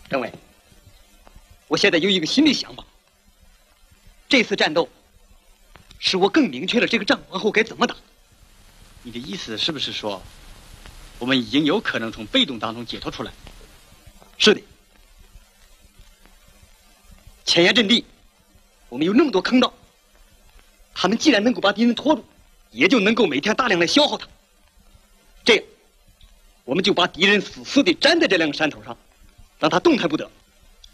政委，我现在有一个新的想法。这次战斗，使我更明确了这个仗往后该怎么打。 你的意思是不是说，我们已经有可能从被动当中解脱出来？ 是的。前沿阵地，我们有那么多坑道，他们既然能够把敌人拖住，也就能够每天大量的消耗它。这样，我们就把敌人死死地粘在这两个山头上，让他动弹不得。